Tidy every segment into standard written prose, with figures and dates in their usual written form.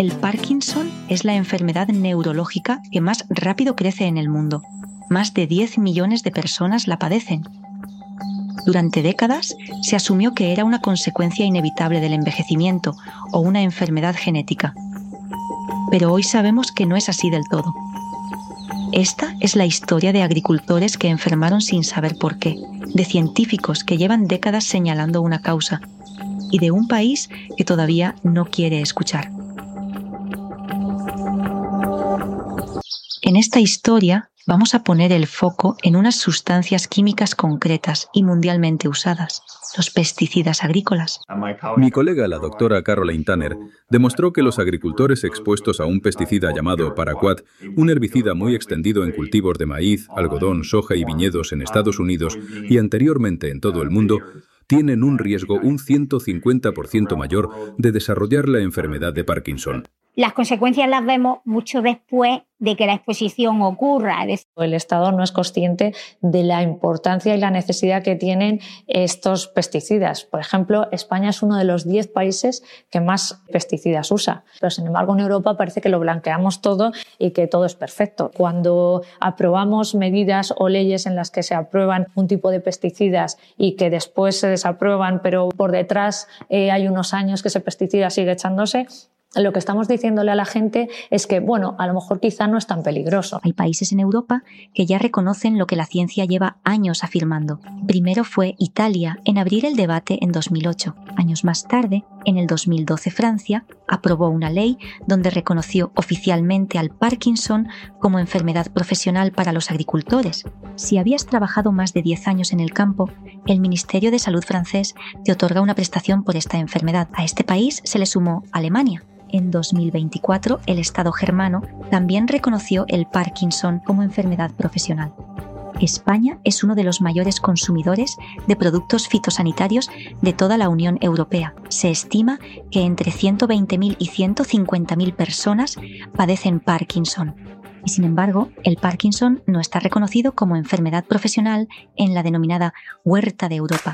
El Parkinson es la enfermedad neurológica que más rápido crece en el mundo. Más de 10 millones de personas la padecen. Durante décadas se asumió que era una consecuencia inevitable del envejecimiento o una enfermedad genética. Pero hoy sabemos que no es así del todo. Esta es la historia de agricultores que enfermaron sin saber por qué, de científicos que llevan décadas señalando una causa y de un país que todavía no quiere escuchar. En esta historia vamos a poner el foco en unas sustancias químicas concretas y mundialmente usadas, los pesticidas agrícolas. Mi colega, la doctora Caroline Tanner, demostró que los agricultores expuestos a un pesticida llamado Paraquat, un herbicida muy extendido en cultivos de maíz, algodón, soja y viñedos en Estados Unidos y anteriormente en todo el mundo, tienen un riesgo un 150% mayor de desarrollar la enfermedad de Parkinson. Las consecuencias las vemos mucho después de que la exposición ocurra. El Estado no es consciente de la importancia y la necesidad que tienen estos pesticidas. Por ejemplo, España es uno de los 10 países que más pesticidas usa. Pero, sin embargo, en Europa parece que lo blanqueamos todo y que todo es perfecto. Cuando aprobamos medidas o leyes en las que se aprueban un tipo de pesticidas y que después se desaprueban, pero por detrás hay unos años que ese pesticida sigue echándose, lo que estamos diciéndole a la gente es que, bueno, a lo mejor quizá no es tan peligroso. Hay países en Europa que ya reconocen lo que la ciencia lleva años afirmando. Primero fue Italia en abrir el debate en 2008. Años más tarde, en el 2012, Francia aprobó una ley donde reconoció oficialmente al Parkinson como enfermedad profesional para los agricultores. Si habías trabajado más de 10 años en el campo, el Ministerio de Salud francés te otorga una prestación por esta enfermedad. A este país se le sumó Alemania. En 2024, el Estado germano también reconoció el Parkinson como enfermedad profesional. España es uno de los mayores consumidores de productos fitosanitarios de toda la Unión Europea. Se estima que entre 120.000 y 150.000 personas padecen Parkinson. Y sin embargo, el Parkinson no está reconocido como enfermedad profesional en la denominada Huerta de Europa.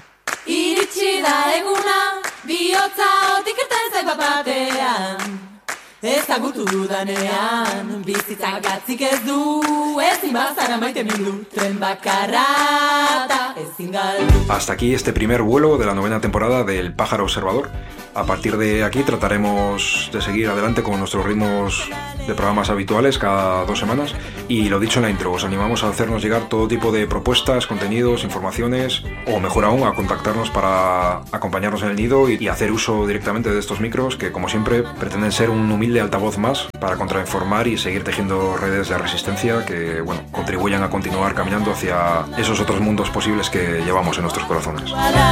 Hasta aquí este primer vuelo de la 9ª temporada del Pájaro Observador. A partir de aquí trataremos de seguir adelante con nuestros ritmos de programas habituales cada 2 semanas. Y lo dicho en la intro, os animamos a hacernos llegar todo tipo de propuestas, contenidos, informaciones, o mejor aún, a contactarnos para acompañarnos en el nido y hacer uso directamente de estos micros que, como siempre, pretenden ser un humilde altavoz más para contrainformar y seguir tejiendo redes de resistencia que, bueno, contribuyan a continuar caminando hacia esos otros mundos posibles que llevamos en nuestros corazones.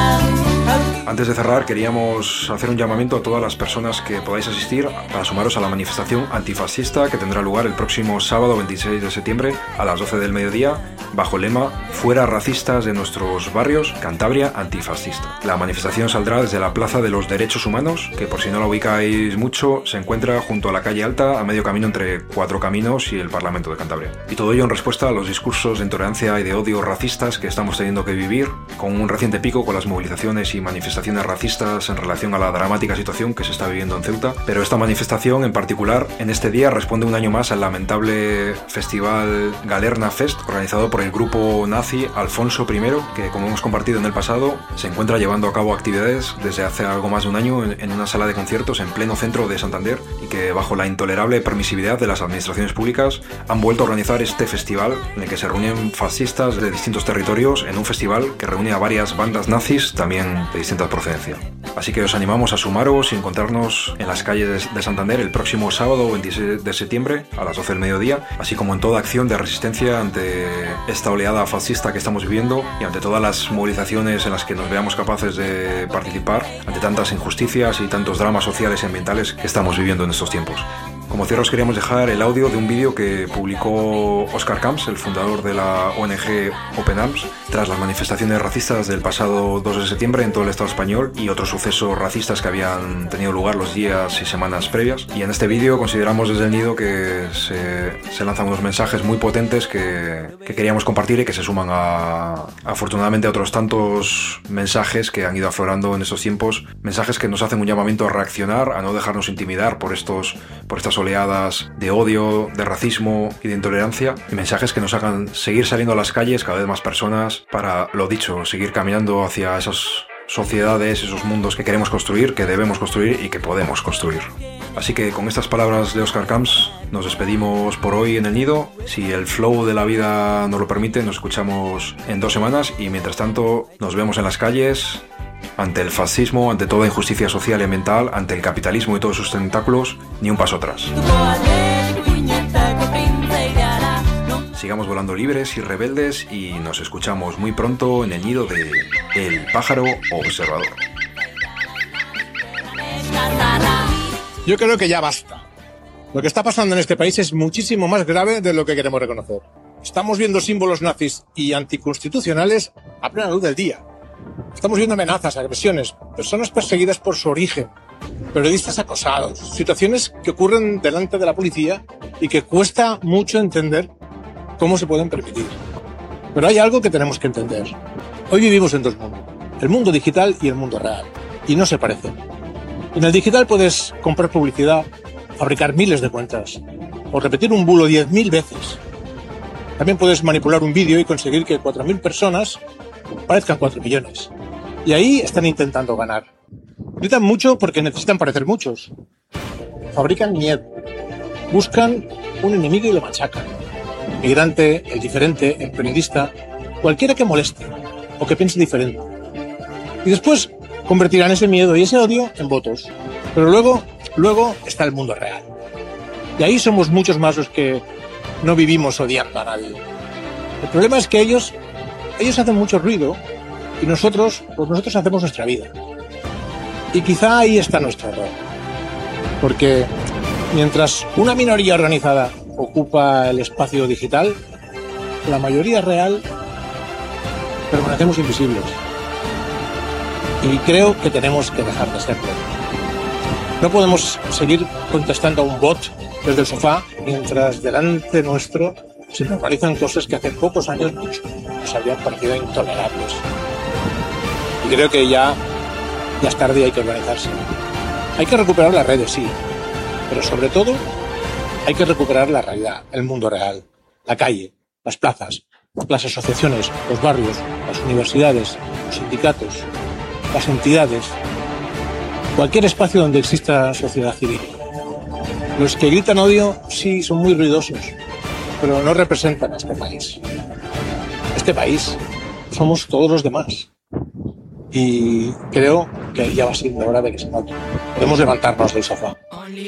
Antes de cerrar, queríamos hacer un llamamiento a todas las personas que podáis asistir para sumaros a la manifestación antifascista que tendrá lugar el próximo sábado 26 de septiembre a las 12 del mediodía bajo el lema Fuera racistas de nuestros barrios, Cantabria antifascista. La manifestación saldrá desde la Plaza de los Derechos Humanos, que por si no la ubicáis mucho, se encuentra junto a la calle Alta, a medio camino entre Cuatro Caminos y el Parlamento de Cantabria. Y todo ello en respuesta a los discursos de intolerancia y de odio racistas que estamos teniendo que vivir, con un reciente pico con las movilizaciones y manifestaciones racistas en relación a la dramática situación que se está viviendo en Ceuta. Pero esta manifestación en particular, en este día, responde un año más al lamentable festival Galerna Fest, organizado por el grupo nazi Alfonso I, que, como hemos compartido en el pasado, se encuentra llevando a cabo actividades desde hace algo más de un año en una sala de conciertos en pleno centro de Santander, y que, bajo la intolerable permisividad de las administraciones públicas, han vuelto a organizar este festival en el que se reúnen fascistas de distintos territorios en un festival que reúne a varias bandas nazis también de distinta procedencia. Así que os animamos a sumaros y encontrarnos en las calles de Santander el próximo sábado 26 de septiembre a las 12 del mediodía, así como en toda acción de resistencia ante esta oleada fascista que estamos viviendo y ante todas las movilizaciones en las que nos veamos capaces de participar ante tantas injusticias y tantos dramas sociales y ambientales que estamos viviendo en estos tiempos. Como cierre os queríamos dejar el audio de un vídeo que publicó Óscar Camps, el fundador de la ONG Open Arms, tras las manifestaciones racistas del pasado 2 de septiembre en todo el Estado español y otros sucesos racistas que habían tenido lugar los días y semanas previas. Y en este vídeo consideramos desde el Nido que se lanzan unos mensajes muy potentes que queríamos compartir y que se suman afortunadamente a otros tantos mensajes que han ido aflorando en estos tiempos, mensajes que nos hacen un llamamiento a reaccionar, a no dejarnos intimidar por estas oleadas de odio, de racismo y de intolerancia, y mensajes que nos hagan seguir saliendo a las calles cada vez más personas para, lo dicho, seguir caminando hacia esas sociedades, esos mundos que queremos construir, que debemos construir y que podemos construir. Así que con estas palabras de Óscar Camps nos despedimos por hoy en el Nido. Si el flow de la vida nos lo permite, nos escuchamos en 2 semanas y mientras tanto nos vemos en las calles ante el fascismo, ante toda injusticia social y ambiental, ante el capitalismo y todos sus tentáculos, ni un paso atrás. Sigamos volando libres y rebeldes y nos escuchamos muy pronto en el Nido de El Pájaro Observador. Yo creo que ya basta. Lo que está pasando en este país es muchísimo más grave de lo que queremos reconocer. Estamos viendo símbolos nazis y anticonstitucionales a plena luz del día. Estamos viendo amenazas, agresiones, personas perseguidas por su origen, periodistas acosados, situaciones que ocurren delante de la policía y que cuesta mucho entender cómo se pueden permitir. Pero hay algo que tenemos que entender. Hoy vivimos en 2 mundos, el mundo digital y el mundo real, y no se parecen. En el digital puedes comprar publicidad, fabricar miles de cuentas, o repetir un bulo 10.000 veces. También puedes manipular un vídeo y conseguir que 4.000 personas parezcan 4 millones. Y ahí están intentando ganar. Gritan mucho porque necesitan parecer muchos. Fabrican miedo. Buscan un enemigo y lo machacan. El migrante, el diferente, el periodista, cualquiera que moleste o que piense diferente. Y después convertirán ese miedo y ese odio en votos. Pero luego está el mundo real. Y ahí somos muchos más los que no vivimos odiando a nadie. El problema es que ellos hacen mucho ruido y nosotros hacemos nuestra vida. Y quizá ahí está nuestro error. Porque mientras una minoría organizada ocupa el espacio digital, la mayoría real permanecemos invisibles. Y creo que tenemos que dejar de serlo. No podemos seguir contestando a un bot desde el sofá mientras delante nuestro se normalizan cosas que hace pocos años nos habían parecido intolerables. Y creo que ya es tarde y hay que organizarse. Hay que recuperar las redes, sí, pero sobre todo hay que recuperar la realidad, el mundo real, la calle, las plazas, las asociaciones, los barrios, las universidades, los sindicatos, las entidades, cualquier espacio donde exista sociedad civil. Los que gritan odio sí son muy ruidosos, pero no representan a este país. Este país somos todos los demás. Y creo que ya va siendo hora de que se note. Podemos levantarnos del sofá.